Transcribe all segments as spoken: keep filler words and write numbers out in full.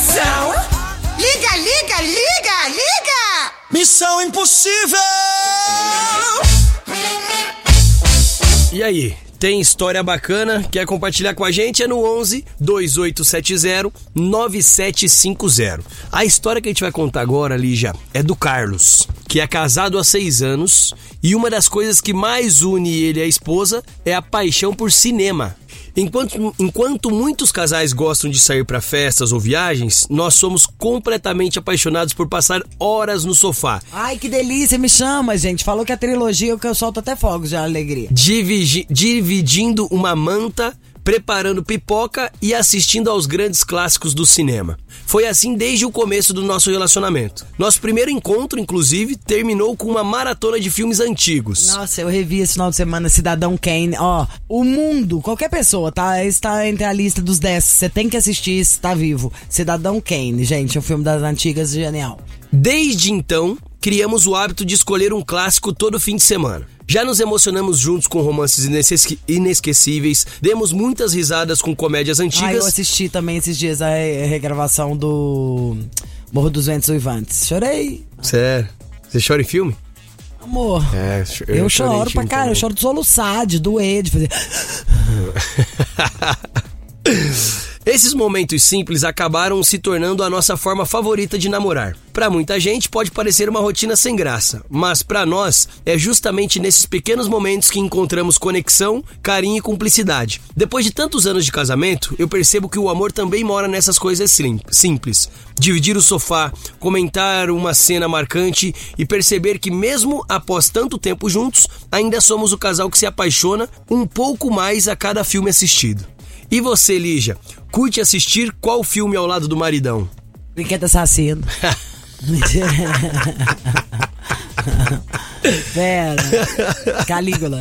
Missão. Liga, liga, liga, liga. Missão Impossível. E aí? Tem história bacana? Quer compartilhar com a gente? É no onze, dois oito sete zero, nove sete cinco zero. A história que a gente vai contar agora, Lígia, é do Carlos, que é casado há seis anos e uma das coisas que mais une ele e a esposa é a paixão por cinema. Enquanto, enquanto muitos casais gostam de sair para festas ou viagens, nós somos completamente apaixonados por passar horas no sofá. Ai, que delícia, me chama, gente. Falou que a trilogia que eu solto até fogos de alegria. Divigi, dividindo uma manta, preparando pipoca e assistindo aos grandes clássicos do cinema. Foi assim desde o começo do nosso relacionamento. Nosso primeiro encontro, inclusive, terminou com uma maratona de filmes antigos. Nossa, eu revi esse final de semana Cidadão Kane. Ó, o mundo, qualquer pessoa, tá? Está entre a lista dos dez. Você tem que assistir se tá vivo. Cidadão Kane, gente, é um filme das antigas genial. Desde então, criamos o hábito de escolher um clássico todo fim de semana. Já nos emocionamos juntos com romances inesque- inesquecíveis, demos muitas risadas com comédias antigas. Ah, eu assisti também esses dias a re- regravação do Morro dos Ventos Uivantes. Chorei. Sério? Você chora em filme? Amor, É, eu, eu choro pra cara, eu choro de soluçar, de doer, de fazer... Esses momentos simples acabaram se tornando a nossa forma favorita de namorar. Pra muita gente pode parecer uma rotina sem graça, mas pra nós é justamente nesses pequenos momentos que encontramos conexão, carinho e cumplicidade. Depois de tantos anos de casamento, eu percebo que o amor também mora nessas coisas sim- simples. Dividir o sofá, comentar uma cena marcante e perceber que mesmo após tanto tempo juntos, ainda somos o casal que se apaixona um pouco mais a cada filme assistido. E você, Lígia, curte assistir qual filme ao lado do maridão? Brinquedo assassino. Pera. Calígula.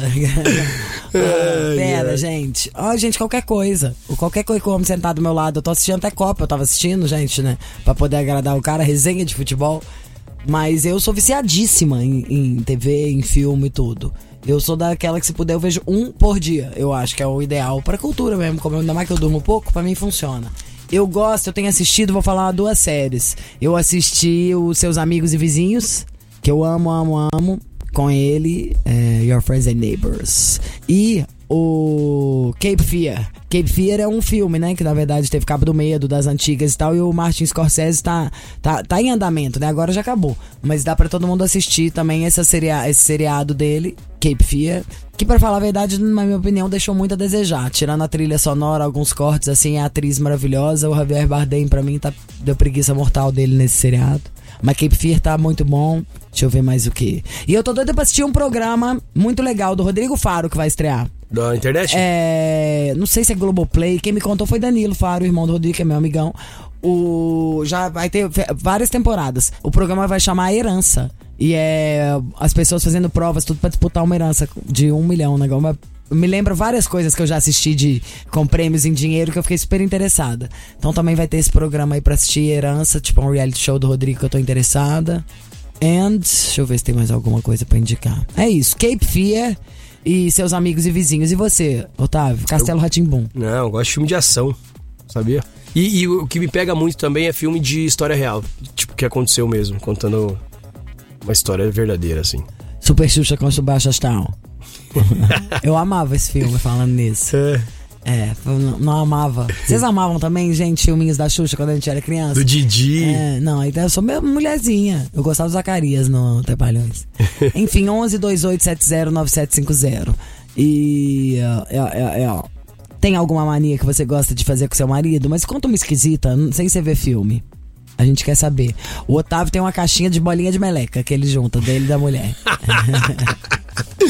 Ah, pera, gente. Ó, oh, gente, qualquer coisa. Qualquer coisa que o homem sentar do meu lado. Eu tô assistindo até Copa, eu tava assistindo, gente, né? Pra poder agradar o cara, resenha de futebol. Mas eu sou viciadíssima em, em T V, em filme e tudo. Eu sou daquela que, se puder, eu vejo um por dia. Eu acho que é o ideal pra cultura mesmo. Como ainda mais que eu durmo pouco, pra mim funciona. Eu gosto, eu tenho assistido, vou falar duas séries. Eu assisti os Seus Amigos e Vizinhos, que eu amo, amo, amo. Com ele, é, Your Friends and Neighbors. E o Cape Fear. Cape Fear é um filme, né? Que na verdade teve Cabo do Medo, das antigas e tal. E o Martin Scorsese tá, tá, tá em andamento, né? Agora já acabou. Mas dá pra todo mundo assistir também essa seria, esse seriado dele, Cape Fear. Que, pra falar a verdade, na minha opinião, deixou muito a desejar. Tirando a trilha sonora, alguns cortes, assim, a atriz maravilhosa. O Javier Bardem, pra mim, tá, deu preguiça mortal dele nesse seriado. Mas Cape Fear tá muito bom. Deixa eu ver mais o que. E eu tô doida pra assistir um programa muito legal do Rodrigo Faro, que vai estrear. Da internet? É... Não sei se é Globoplay. Quem me contou foi Danilo Faro, irmão do Rodrigo, que é meu amigão. O... Já vai ter várias temporadas. O programa vai chamar Herança. E é as pessoas fazendo provas, tudo pra disputar uma herança de um milhão, né? Uma... Me lembra várias coisas que eu já assisti de, com prêmios em dinheiro, que eu fiquei super interessada. Então também vai ter esse programa aí pra assistir, Herança, tipo um reality show do Rodrigo que eu tô interessada. And, deixa eu ver se tem mais alguma coisa pra indicar. É isso, Cape Fear e Seus Amigos e Vizinhos. E você, Otávio? Castelo Rá-Tim-Bum. Não, eu gosto de filme de ação, sabia? E, e o que me pega muito também é filme de história real, tipo, que aconteceu mesmo, contando uma história verdadeira, assim. Super Xuxa com o Baixo Astral. Eu amava esse filme, falando nisso. É. É, eu não, não amava. Vocês amavam também, gente, filminhos da Xuxa quando a gente era criança? Do Didi. É, não, então eu sou mesmo mulherzinha. Eu gostava do Zacarias no Trapalhões. Enfim, onze, dois oito sete zero, nove sete cinco zero. E é, é, é, ó. Tem alguma mania que você gosta de fazer com seu marido? Mas conta uma esquisita, sem você ver filme. A gente quer saber. O Otávio tem uma caixinha de bolinha de meleca que ele junta, dele e da mulher.